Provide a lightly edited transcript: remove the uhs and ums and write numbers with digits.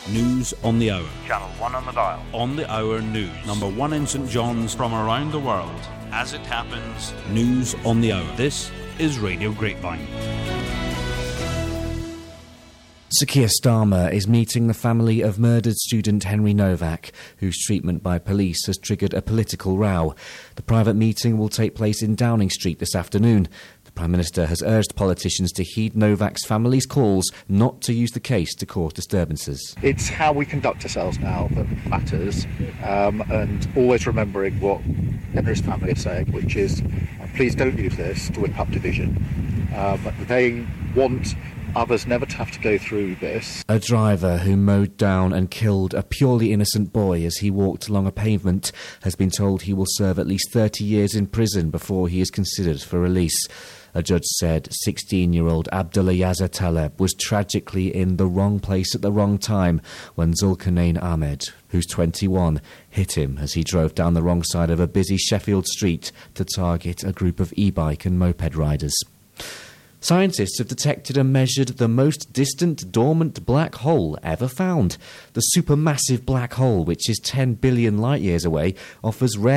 News on the hour. Channel 1 on the dial. On the hour news. Number 1 in St John's from around the world. As it happens, news on the hour. This is Radio Grapevine. Sir Keir Starmer is meeting the family of murdered student Henry Novak, whose treatment by police has triggered a political row. The private meeting will take place in Downing Street this afternoon. The Prime Minister has urged politicians to heed Novak's family's calls not to use the case to cause disturbances. It's how we conduct ourselves now that matters, and always remembering what Henry's family are saying, which is, please don't use this to whip up division. They want others never to have to go through this. A driver who mowed down and killed a purely innocent boy as he walked along a pavement has been told he will serve at least 30 years in prison before he is considered for release. A judge said 16-year-old Abdullah Yazza Taleb was tragically in the wrong place at the wrong time when Zulkarnain Ahmed, who's 21, hit him as he drove down the wrong side of a busy Sheffield street to target a group of e-bike and moped riders. Scientists have detected and measured the most distant dormant black hole ever found. The supermassive black hole, which is 10 billion light-years away, offers rare